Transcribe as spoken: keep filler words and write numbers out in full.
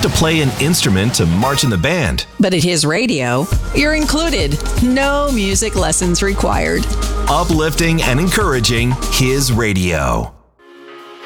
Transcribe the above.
to play an instrument to march in the band. But at his radio, you're included. No music lessons required. Uplifting and encouraging his radio.